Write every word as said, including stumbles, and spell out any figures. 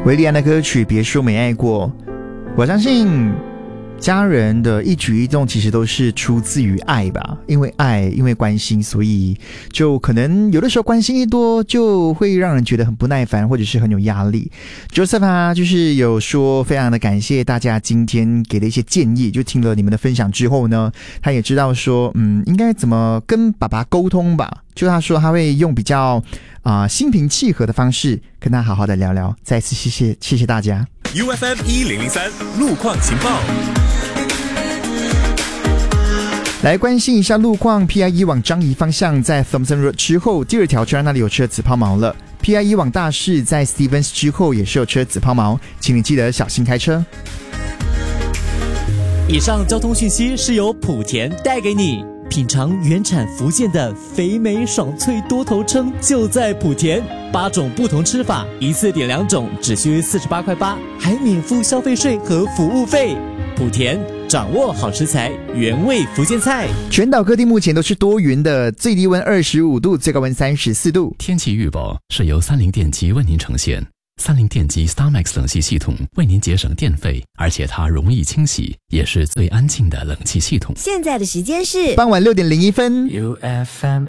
维利安的歌曲《别说没爱过》，我相信家人的一举一动其实都是出自于爱吧，因为爱，因为关心，所以就可能有的时候关心一多就会让人觉得很不耐烦，或者是很有压力。 Joseph 啊，就是有说非常的感谢大家今天给的一些建议，就听了你们的分享之后呢，他也知道说嗯，应该怎么跟爸爸沟通吧，就他说他会用比较啊、呃、心平气和的方式跟他好好的聊聊。再次谢谢谢谢大家。 U F M 一零零三路况情报， 来关心一下路况。 P I 一 往樟宜方向在 Thompson Road 之后第二条车那里有车子抛锚了。 P I 一 往大士在 Stevens 之后也是有车子抛锚，请你记得小心开车。 以上交通讯息是由莆田带给你。品尝原产福建的肥美爽脆多头鲭就在莆田，八种不同吃法，一次点两种只需四十八块八，还免付消费税和服务费。莆田掌握好食材，原味福建菜。 全岛各地目前都是多云的，最低温二十五度，最高温三十四度。 天气预报是由三菱电机为您呈现。三菱电机 StarMax 冷气系统为您节省电费，而且它容易清洗，也是最安静的冷气系统。 现在的时间是傍晚六点零一分。 U F M